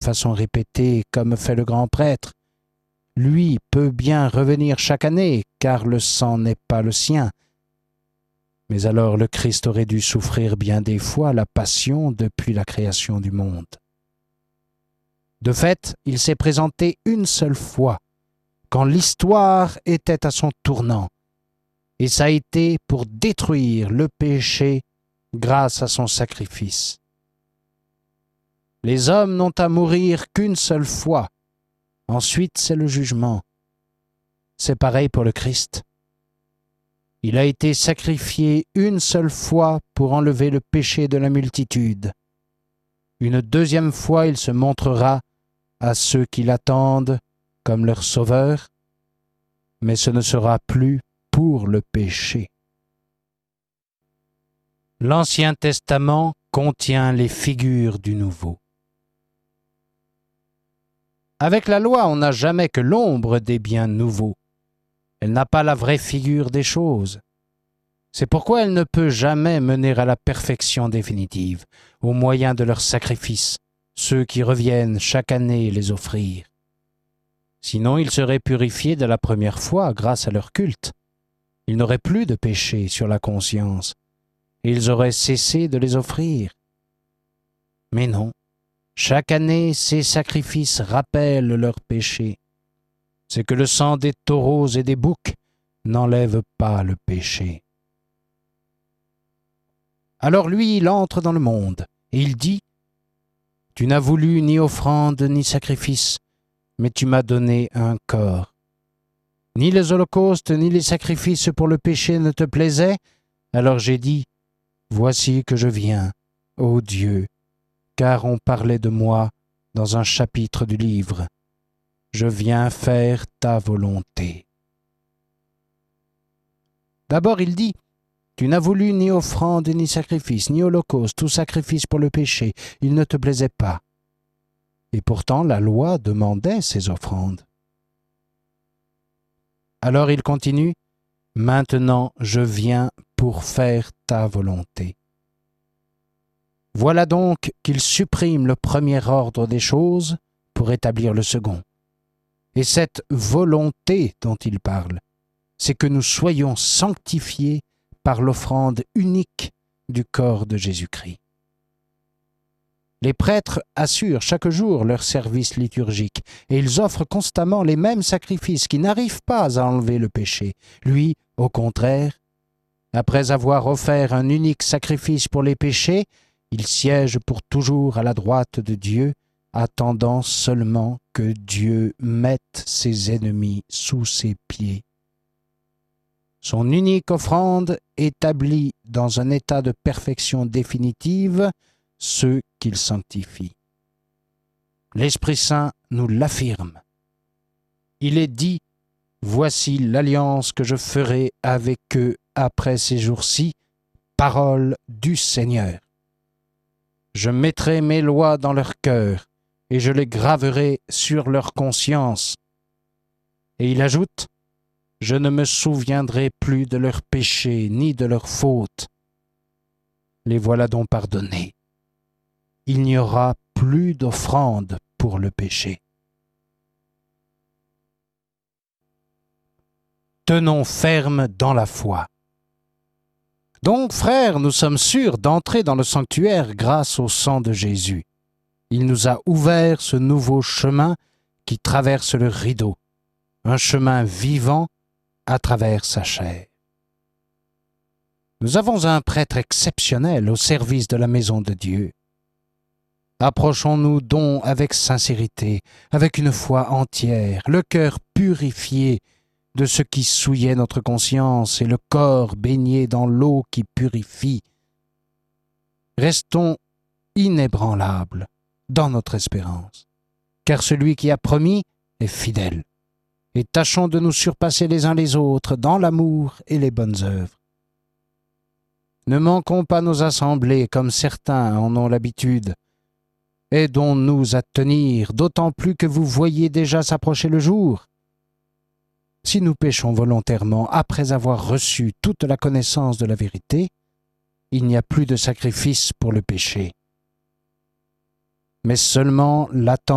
façon répétée comme fait le grand prêtre. Lui peut bien revenir chaque année, car le sang n'est pas le sien. Mais alors le Christ aurait dû souffrir bien des fois la passion depuis la création du monde. De fait, il s'est présenté une seule fois, quand l'histoire était à son tournant, et ça a été pour détruire le péché grâce à son sacrifice. Les hommes n'ont à mourir qu'une seule fois, ensuite c'est le jugement. C'est pareil pour le Christ. Il a été sacrifié une seule fois pour enlever le péché de la multitude. Une deuxième fois, il se montrera à ceux qui l'attendent comme leur sauveur, mais ce ne sera plus pour le péché. L'Ancien Testament contient les figures du Nouveau. Avec la loi, on n'a jamais que l'ombre des biens nouveaux. Elle n'a pas la vraie figure des choses. C'est pourquoi elle ne peut jamais mener à la perfection définitive, au moyen de leurs sacrifices, ceux qui reviennent chaque année les offrir. Sinon, ils seraient purifiés de la première fois grâce à leur culte. Ils n'auraient plus de péché sur la conscience, et ils auraient cessé de les offrir. Mais non, chaque année, ces sacrifices rappellent leurs péchés. C'est que le sang des taureaux et des boucs n'enlève pas le péché. Alors lui, il entre dans le monde, et il dit, « Tu n'as voulu ni offrande ni sacrifice, mais tu m'as donné un corps. Ni les holocaustes ni les sacrifices pour le péché ne te plaisaient, alors j'ai dit, voici que je viens, ô Dieu, car on parlait de moi dans un chapitre du livre. Je viens faire ta volonté. » D'abord il dit, « Tu n'as voulu ni offrande ni sacrifice, ni holocauste ou sacrifice pour le péché, il ne te plaisait pas. » Et pourtant la loi demandait ces offrandes. Alors il continue, « Maintenant je viens pour faire ta volonté. » Voilà donc qu'il supprime le premier ordre des choses pour établir le second. Et cette volonté dont il parle, c'est que nous soyons sanctifiés par l'offrande unique du corps de Jésus-Christ. Les prêtres assurent chaque jour leur service liturgique et ils offrent constamment les mêmes sacrifices qui n'arrivent pas à enlever le péché. Lui, au contraire, après avoir offert un unique sacrifice pour les péchés, il siège pour toujours à la droite de Dieu, attendant seulement que Dieu mette ses ennemis sous ses pieds. Son unique offrande établit dans un état de perfection définitive ceux qu'il sanctifie. L'Esprit Saint nous l'affirme. Il est dit, « Voici l'alliance que je ferai avec eux après ces jours-ci, parole du Seigneur. Je mettrai mes lois dans leur cœur, et je les graverai sur leur conscience. » Et il ajoute, « Je ne me souviendrai plus de leurs péchés ni de leurs fautes. » Les voilà donc pardonnés. Il n'y aura plus d'offrande pour le péché. Tenons ferme dans la foi. Donc, frères, nous sommes sûrs d'entrer dans le sanctuaire grâce au sang de Jésus. Il nous a ouvert ce nouveau chemin qui traverse le rideau, un chemin vivant à travers sa chair. Nous avons un prêtre exceptionnel au service de la maison de Dieu. Approchons-nous donc avec sincérité, avec une foi entière, le cœur purifié de ce qui souillait notre conscience et le corps baigné dans l'eau qui purifie. Restons inébranlables dans notre espérance, car celui qui a promis est fidèle. Et tâchons de nous surpasser les uns les autres dans l'amour et les bonnes œuvres. Ne manquons pas nos assemblées comme certains en ont l'habitude. Aidons-nous à tenir, d'autant plus que vous voyez déjà s'approcher le jour. Si nous péchons volontairement après avoir reçu toute la connaissance de la vérité, il n'y a plus de sacrifice pour le péché, mais seulement l'attente